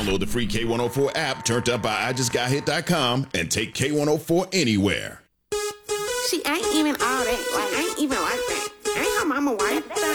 Download the free K104 app, turned up by IJustGotHit.com, and take K104 anywhere. She ain't even all that. Like, ain't even like that. Ain't her mama white.